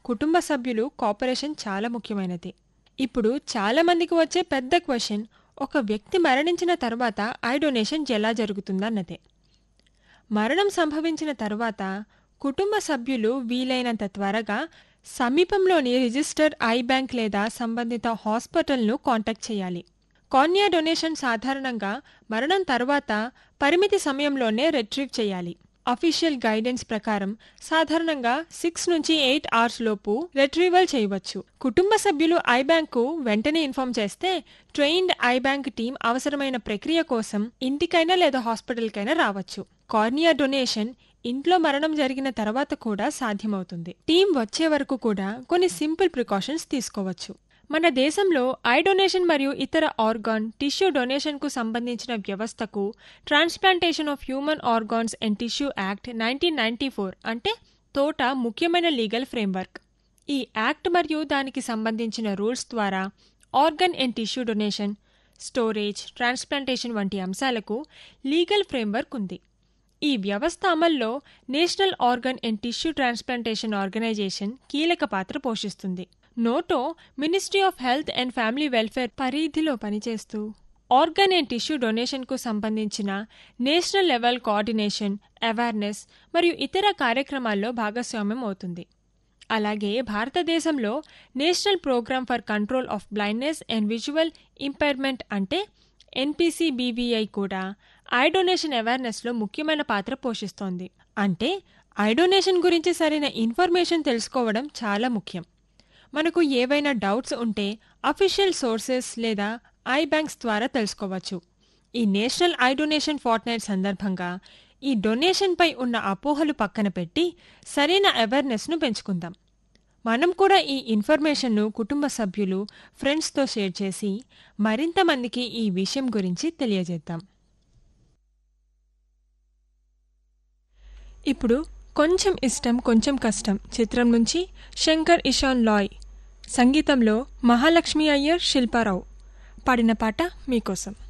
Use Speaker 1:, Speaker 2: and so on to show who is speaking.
Speaker 1: కుటుంబ సభ్యులు కోఆపరేషన్ చాలా ముఖ్యమైనది. ఇప్పుడు చాలా మందికి వచ్చే పెద్ద క్వశ్చన్, ఒక వ్యక్తి మరణించిన తర్వాత ఐ డొనేషన్ ఎలా జరుగుతుందన్నదే. మరణం సంభవించిన తర్వాత కుటుంబ సభ్యులు వీలైనంత త్వరగా సమీపంలోని రిజిస్టర్ ఐ బ్యాంక్ లేదా సంబంధిత హాస్పిటల్ను కాంటాక్ట్ చేయాలి. కార్నియా డొనేషన్ సాధారణంగా మరణం తర్వాత పరిమితి సమయంలోనే రిట్రీవ్ చేయాలి. అఫీషియల్ గైడెన్స్ ప్రకారం సాధారణంగా 6 నుంచి 8 అవర్స్ లోపు రిట్రీవల్ చేయవచ్చు. కుటుంబ సభ్యులు ఐ బ్యాంకు వెంటనే ఇన్ఫార్మ్ చేస్తే ట్రైన్డ్ ఐ బ్యాంక్ టీం అవసరమైన ప్రక్రియ కోసం ఇంటికైనా లేదా హాస్పిటల్కైనా రావచ్చు. కార్నియా డొనేషన్ ఇంట్లో మరణం జరిగిన తర్వాత కూడా సాధ్యమవుతుంది. టీం వచ్చే వరకు కూడా కొన్ని సింపుల్ ప్రికాషన్స్ తీసుకోవచ్చు. మన దేశంలో ఐ డొనేషన్ మరియు ఇతర ఆర్గాన్, టిష్యూ డొనేషన్కు సంబంధించిన వ్యవస్థకు transplantation of human organs and tissue act 1994 అంటే తోట ముఖ్యమైన లీగల్ ఫ్రేమ్వర్క్. ఈ యాక్ట్ మరియు దానికి సంబంధించిన రూల్స్ ద్వారా organ and tissue donation, storage, transplantation వంటి అంశాలకు లీగల్ ఫ్రేమ్వర్క్ ఉంది. ఈ వ్యవస్థ అమల్లో national organ and tissue transplantation organisation కీలక పాత్ర పోషిస్తుంది. నోటో ministry of health and family welfare పరిధిలో పనిచేస్తూ ఆర్గన్ అండ్ టిష్యూ డొనేషన్కు సంబంధించిన నేషనల్ లెవెల్ కోఆర్డినేషన్, అవేర్నెస్ మరియు ఇతర కార్యక్రమాల్లో భాగస్వామ్యం అవుతుంది. అలాగే భారతదేశంలో national programme for control of blindness and visual impairment అంటే NPCBVI కూడా ఐ డొనేషన్ అవేర్నెస్లో ముఖ్యమైన పాత్ర పోషిస్తోంది. అంటే ఐ డొనేషన్ గురించి సరైన ఇన్ఫర్మేషన్ తెలుసుకోవడం చాలా ముఖ్యం. మనకు ఏవైనా డౌట్స్ ఉంటే అఫీషియల్ సోర్సెస్ లేదా ఐ బ్యాంక్స్ ద్వారా తెలుసుకోవచ్చు. ఈ నేషనల్ ఐ డొనేషన్ ఫోర్ట్నైట్ సందర్భంగా ఈ డొనేషన్పై ఉన్న అపోహలు పక్కన పెట్టి సరైన అవేర్నెస్ను పెంచుకుందాం. మనం కూడా ఈ ఇన్ఫర్మేషన్ను కుటుంబ సభ్యులు, ఫ్రెండ్స్తో షేర్ చేసి మరింత మందికి ఈ విషయం గురించి తెలియజేద్దాం. ఇప్పుడు కొంచెం ఇష్టం కొంచెం కష్టం చిత్రం నుంచి శంకర్ ఇషాన్ లాయ్ సంగీతంలో మహాలక్ష్మి అయ్యర్, శిల్పారావు పాడిన పాట మీకోసం.